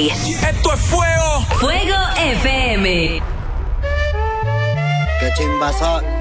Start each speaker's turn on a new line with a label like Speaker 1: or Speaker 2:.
Speaker 1: Play.
Speaker 2: Esto es fuego.
Speaker 1: Fuego FM.
Speaker 3: Qué chimba soy.